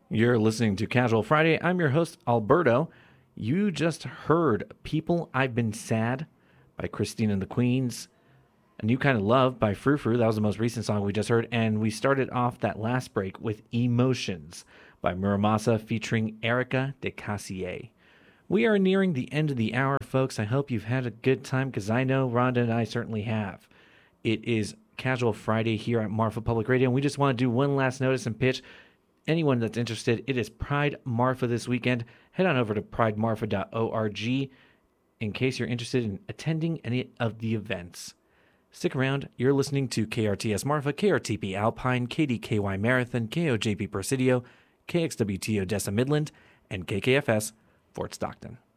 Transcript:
You're listening to Casual Friday. I'm your host, Alberto. You just heard People I've Been Sad by Christine and the Queens. A New Kind of Love by Frou Frou. That was the most recent song we just heard. And we started off that last break with Emotions by Muramasa featuring Erica de Cassier. We are nearing the end of the hour, folks. I hope you've had a good time because I know Rhonda and I certainly have. It is Casual Friday here at Marfa Public Radio, and we just want to do one last notice and pitch. Anyone that's interested, it is Pride Marfa this weekend. Head on over to pridemarfa.org in case you're interested in attending any of the events. Stick around. You're listening to KRTS Marfa, KRTP Alpine, KDKY Marathon, KOJP Presidio, KXWT Odessa Midland, and KKFS Fort Stockton.